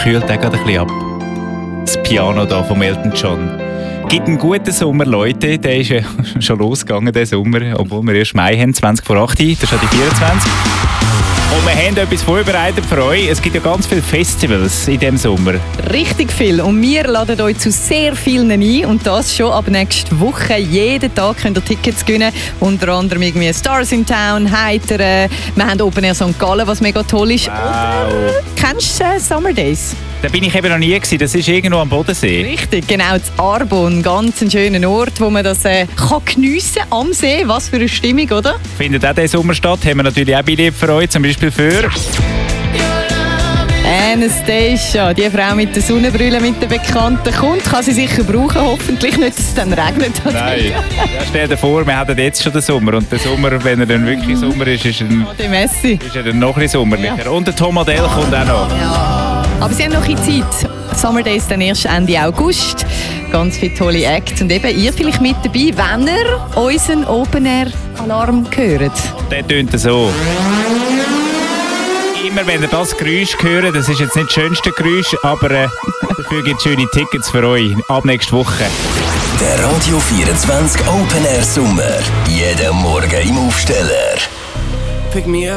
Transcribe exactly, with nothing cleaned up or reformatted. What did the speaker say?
kühlt auch gerade ein bisschen ab. Das Piano hier von Elton John. Gibt einen guten Sommer, Leute. Der ist ja schon losgegangen, der Sommer, obwohl wir erst Mai haben, zwanzig vor acht. Das ist ja die vierundzwanzig. Und wir haben etwas vorbereitet für euch. Es gibt ja ganz viele Festivals in diesem Sommer. Richtig viel. Und wir laden euch zu sehr vielen ein. Und das schon ab nächster Woche. Jeden Tag könnt ihr Tickets gewinnen. Unter anderem irgendwie Stars in Town, Heiteren. Wir haben Open Air Sankt Gallen, was mega toll ist. Wow. Oder, kennst du äh, Summer Days? Da bin ich eben noch nie gewesen. Das ist irgendwo am Bodensee. Richtig, genau. Das Arbon. Ganz ein schöner Ort, wo man das äh, kann geniessen am See. Was für eine Stimmung, oder? Findet auch dieser Sommer statt. Haben wir natürlich auch Billett für euch. Zum Beispiel für... Anastasia, die Frau mit der Sonnenbrille, mit der Bekannten, kommt, kann sie sicher brauchen, hoffentlich nicht, dass es dann regnet. Nein, ja, stell dir vor, wir haben jetzt schon den Sommer und der Sommer, wenn er dann wirklich Sommer ist, ist er, die Messi. Ist er dann noch ein bisschen sommerlicher. Ja. Und der Tom Adele kommt auch noch. Ja. Aber sie haben noch ein bisschen Zeit. Summer Days dann erst Ende August. Ganz viele tolle Acts. Und eben ihr vielleicht mit dabei, wenn ihr unseren Open Air Alarm hört. Der tönt so. Immer wenn ihr das Geräusch hört, das ist jetzt nicht das schönste Geräusch, aber äh, dafür gibt es schöne Tickets für euch ab nächste Woche. Der Radio vierundzwanzig Open Air Sommer. Jeden Morgen im Aufsteller. Pick me up.